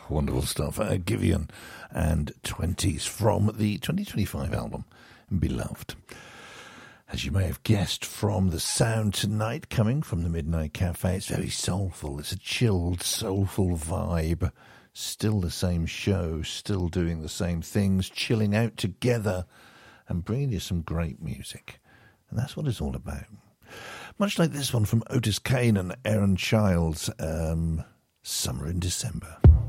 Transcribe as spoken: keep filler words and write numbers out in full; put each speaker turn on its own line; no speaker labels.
Wonderful stuff. Uh, Giveon and twenties from the twenty twenty-five album, Beloved. As you may have guessed from the sound tonight coming from the Midnight Cafe, it's very soulful. It's a chilled, soulful vibe. Still the same show, still doing the same things, chilling out together and bringing you some great music. And that's what it's all about. Much like this one from Otis Kane and Aaron Childs, um, Summer in December.